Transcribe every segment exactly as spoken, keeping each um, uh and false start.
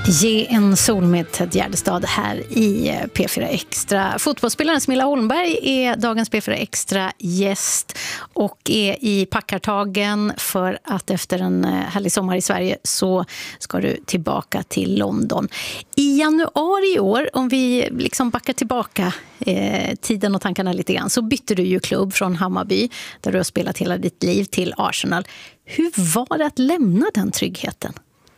Ge en sol med Ted Gärdestad här i P fyra Extra. Fotbollsspelaren Smilla Holmberg är dagens P fyra Extra gäst och är i packartagen för att efter en härlig sommar i Sverige så ska du tillbaka till London. I januari i år, om vi liksom backar tillbaka eh, tiden och tankarna lite grann, så bytte du ju klubb från Hammarby där du har spelat hela ditt liv till Arsenal. Hur var det att lämna den tryggheten?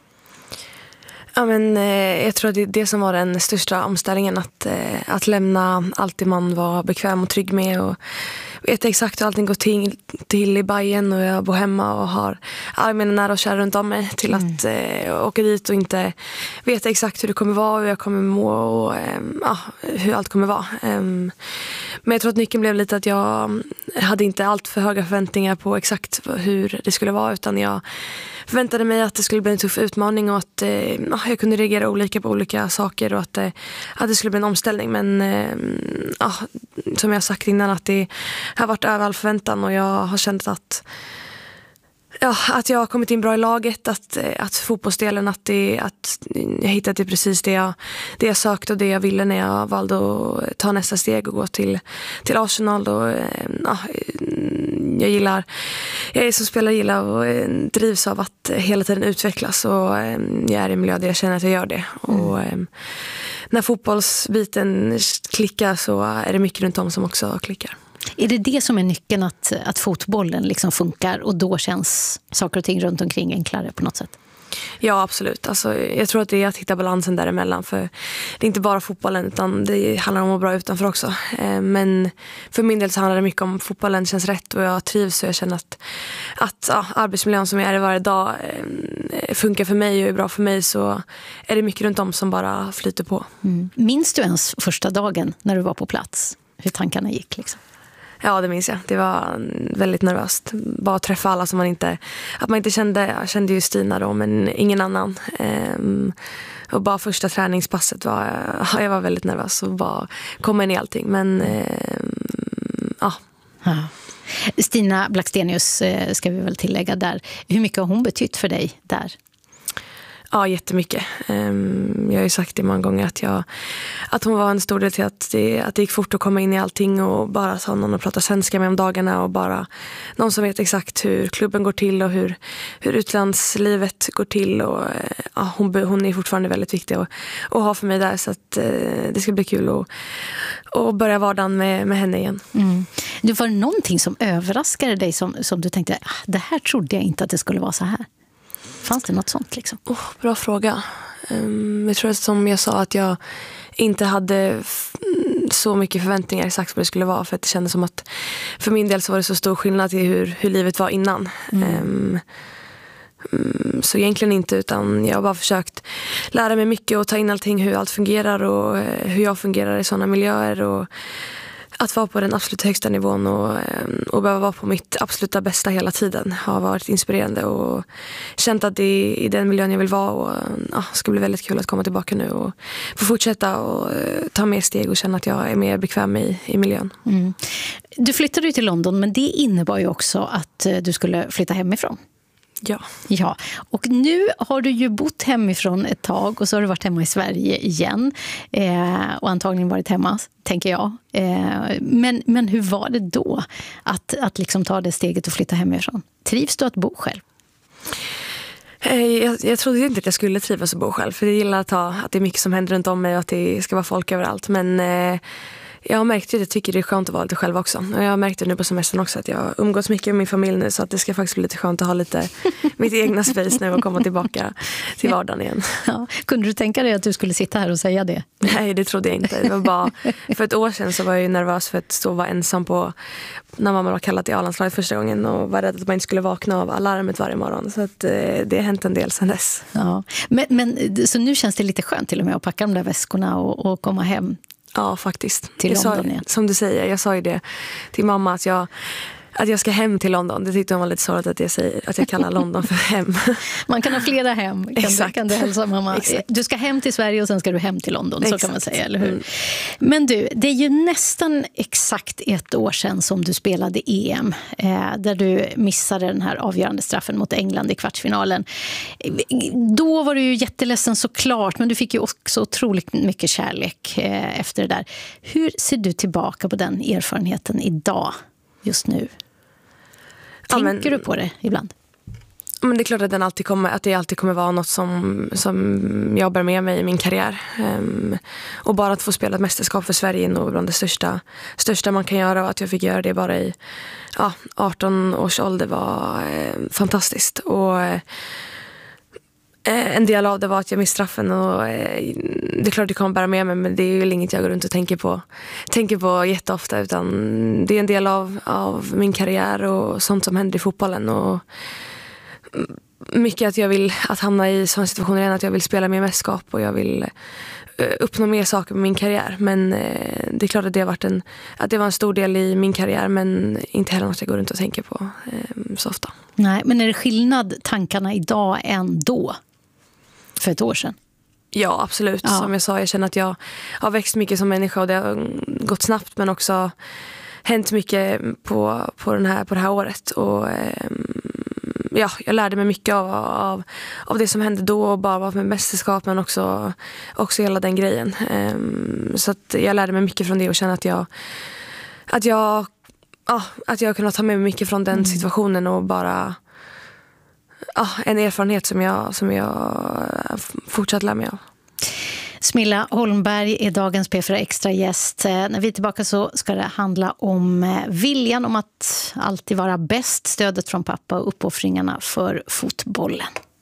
Ja, men, eh, jag tror att det är det som var den största omställningen, att, eh, att lämna allt det man var bekväm och trygg med och vet exakt hur allting går till, till i Bayern, och jag bor hemma och har alla mina nära och kära runt om mig, till mm. att eh, åka dit och inte veta exakt hur det kommer vara, hur jag kommer må och eh, ja, hur allt kommer vara. Eh, men jag tror att nyckeln blev lite att jag hade inte allt för höga förväntningar på exakt hur det skulle vara, utan jag förväntade mig att det skulle bli en tuff utmaning och att eh, jag kunde reagera olika på olika saker och att, eh, att det skulle bli en omställning. Men eh, ja, som jag sagt innan, att det har varit över all förväntan, och jag har känt att Ja, att jag har kommit in bra i laget, att, att fotbollsdelen, att, det, att jag hittade det precis det jag, det jag sökte och det jag ville när jag valde att ta nästa steg och gå till, till Arsenal. Då, ja, jag gillar, jag är som spelare, gillar och drivs av att hela tiden utvecklas, och jag är i en miljö där jag känner att jag gör det. Mm. Och när fotbollsbiten klickar så är det mycket runt om som också klickar. Är det det som är nyckeln, att, att fotbollen liksom funkar och då känns saker och ting runt omkring enklare på något sätt? Ja, absolut. Alltså, jag tror att det är att hitta balansen däremellan, för det är inte bara fotbollen utan det handlar om att vara bra utanför också. Eh, men för min del så handlar det mycket om fotbollen känns rätt och jag trivs, och jag känner att, att ja, arbetsmiljön som jag är i varje dag eh, funkar för mig och är bra för mig, så är det mycket runt om som bara flyter på. Mm. Minns du ens första dagen när du var på plats? Hur tankarna gick liksom? Ja, det minns jag. Det var väldigt nervöst. Bara att träffa alla som man inte... Att man inte kände... Jag kände ju Stina då, men ingen annan. Ehm, och bara första träningspasset var... Ja, jag var väldigt nervös och bara komma in i allting. Men... Ehm, ja. ja. Stina Blackstenius ska vi väl tillägga där. Hur mycket har hon betytt för dig där? Ja, jättemycket. Jag har ju sagt det många gånger att, jag, att hon var en stor del till att det, att det gick fort att komma in i allting, och bara ha någon att prata svenska med om dagarna, och bara någon som vet exakt hur klubben går till och hur, hur utlandslivet går till. Och, ja, hon, hon är fortfarande väldigt viktig att, att ha för mig där, så att det ska bli kul att, att börja vardagen med, med henne igen. Mm. Det var någonting som överraskade dig som, som du tänkte, ah, det här trodde jag inte att det skulle vara så här? Fanns det något sånt liksom? Oh, bra fråga. Um, jag tror att som jag sa, att jag inte hade f- så mycket förväntningar exakt vad det skulle vara, för att det kändes som att för min del så var det så stor skillnad i hur, hur livet var innan. Mm. Um, um, så egentligen inte, utan jag har bara försökt lära mig mycket och ta in allting, hur allt fungerar och uh, hur jag fungerar i sådana miljöer, och att vara på den absolut högsta nivån och, och behöva vara på mitt absoluta bästa hela tiden har varit inspirerande, och känt att det är i den miljön jag vill vara, och ja, det ska bli väldigt kul att komma tillbaka nu och få fortsätta och ta mer steg och känna att jag är mer bekväm i, i miljön. Mm. Du flyttade ju till London, men det innebar ju också att du skulle flytta hemifrån. Ja. Ja, och nu har du ju bott hemifrån ett tag, och så har du varit hemma i Sverige igen eh, och antagligen varit hemma, tänker jag. Eh, men, men hur var det då att, att liksom ta det steget och flytta hemifrån? Trivs du att bo själv? Jag, jag trodde inte att jag skulle trivas att bo själv, för jag gillar att, ha, att det är mycket som händer runt om mig och att det ska vara folk överallt. Men eh, jag har märkt att jag tycker det är skönt att vara lite själv också. Och jag har märkt det nu på semestern också, att jag umgås mycket med min familj nu, så att det ska faktiskt bli lite skönt att ha lite mitt egna space nu och komma tillbaka till vardagen igen. Ja. Kunde du tänka dig att du skulle sitta här och säga det? Nej, det trodde jag inte. Det var bara, för ett år sedan så var jag ju nervös för att stå och vara ensam på, när mamma var kallad till A-landslaget första gången, och var rädd att man inte skulle vakna av alarmet varje morgon. Så att, det har hänt en del sedan dess. Ja. Men, men, så nu känns det lite skönt till och med att packa de där väskorna och, och komma hem? Ja, faktiskt. Till jag London sa, igen. som du säger, jag sa ju det till mamma, att jag, att jag ska hem till London. Det tyckte hon var lite sorgligt att jag säger att jag kallar London för hem. Man kan ha flera hem, kan, Exakt. Du, kan du hälsa mamma. Exakt. Du ska hem till Sverige och sen ska du hem till London, Exakt. Så kan man säga, eller hur? Mm. Men du, det är ju nästan exakt ett år sedan som du spelade E M, eh, där du missade den här avgörande straffen mot England i kvartsfinalen. Då var du ju jätteledsen såklart, men du fick ju också otroligt mycket kärlek eh, efter det där. Hur ser du tillbaka på den erfarenheten idag, just nu? Tänker ja, men, du på det ibland? Men det är klart att, den alltid kommer, att det alltid kommer vara något som, som jag bär med mig i min karriär. Um, och bara att få spela ett mästerskap för Sverige är nog bland det största, största man kan göra. Och att jag fick göra det bara i ja, arton års ålder var eh, fantastiskt. Och eh, en del av det var att jag missade straffen. Och eh, det är klart att det kommer bära med mig, men det är ju inget jag går runt och tänker på, tänker på jätteofta. Utan det är en del av, av min karriär och sånt som händer i fotbollen. Och mycket att jag vill att hamna i sådana situationer igen, att jag vill spela mer mästerskap och jag vill uppnå mer saker med min karriär. Men eh, det är klart att det har varit en, att det var en stor del i min karriär, men inte heller något jag går runt och tänker på eh, så ofta. Nej, men är det skillnad tankarna idag än då? För ett år sedan? Ja, absolut. Ja. Som jag sa, jag känner att jag har växt mycket som människa och det har gått snabbt, men också hänt mycket på, på, den här, på det här året. Och eh, ja, jag lärde mig mycket av, av, av det som hände då, och bara med mästerskap, men också, också hela den grejen. Um, så att jag lärde mig mycket från det och känner att jag att jag, ja, att jag kunnat ta med mig mycket från den mm. situationen och bara ja, en erfarenhet som jag, som jag fortsatt lär mig av. Smilla Holmberg är dagens P fyra Extra gäst. När vi är tillbaka så ska det handla om viljan om att alltid vara bäst, stödet från pappa och uppoffringarna för fotbollen.